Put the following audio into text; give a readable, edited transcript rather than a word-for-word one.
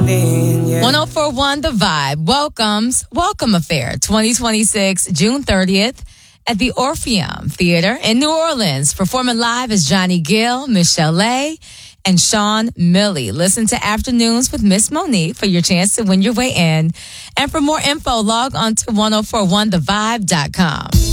morning. Yeah. 1041 The Vibe welcomes Welcome Affair 2026, June 30th at the Orpheum Theater in New Orleans. Performing live is Johnny Gill, Michelle A., and Sean Milley. Listen to Afternoons with Miss Monique for your chance to win your way in. And for more info, log on to 1041thevibe.com.